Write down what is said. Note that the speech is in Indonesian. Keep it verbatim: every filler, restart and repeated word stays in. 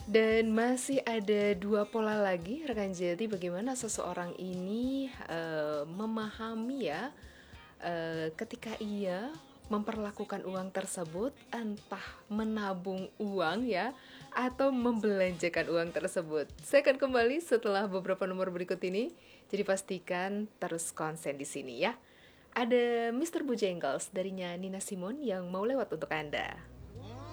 Dan masih ada dua pola lagi rekan Jati bagaimana seseorang ini eh, memahami ya eh, ketika ia memperlakukan uang tersebut entah menabung uang ya atau membelanjakan uang tersebut. Saya akan kembali setelah beberapa nomor berikut ini. Jadi pastikan terus konsen di sini ya. Ada mister Bojangles darinya Nina Simon yang mau lewat untuk Anda.